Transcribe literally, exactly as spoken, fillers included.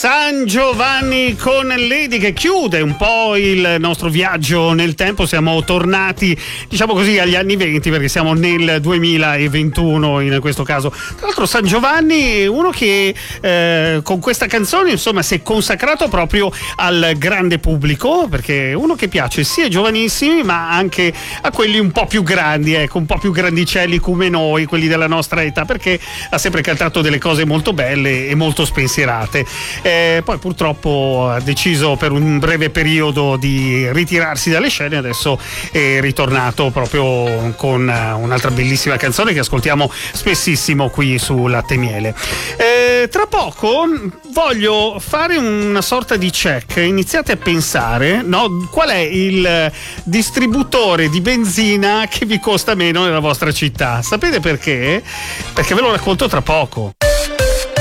San Giovanni con Lady, che chiude un po' il nostro viaggio nel tempo. Siamo tornati, diciamo così, agli anni venti, perché siamo nel duemilaventuno in questo caso. Tra l'altro San Giovanni è uno che eh, con questa canzone insomma si è consacrato proprio al grande pubblico, perché è uno che piace sia ai giovanissimi ma anche a quelli un po' più grandi, ecco, un po' più grandicelli come noi, quelli della nostra età, perché ha sempre cantato delle cose molto belle e molto spensierate. Eh, poi purtroppo ha deciso per un breve periodo di ritirarsi dalle scene, adesso è ritornato proprio con un'altra bellissima canzone che ascoltiamo spessissimo qui su Latte e Miele. Eh, tra poco voglio fare una sorta di check, iniziate a pensare, no, qual è il distributore di benzina che vi costa meno nella vostra città. Sapete perché? Perché ve lo racconto tra poco.